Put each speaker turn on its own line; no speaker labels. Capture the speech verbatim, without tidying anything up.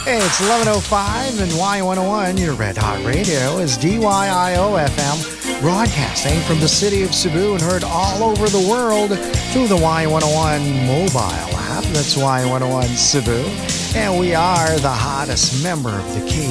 Hey, it's eleven oh five and Y one oh one, your Red Hot Radio, is D Y I O F M, broadcasting from the city of Cebu and heard all over the world through the Y one oh one mobile app. That's Y one oh one Cebu. And we are the hottest member of the K